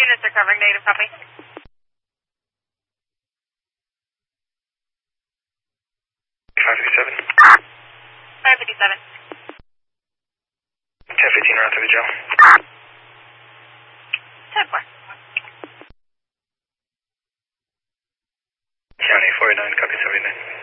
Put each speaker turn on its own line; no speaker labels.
units are covering, negative copy.
557.
557.
1015 around to the jail.
10-4.
County 49, copy 79.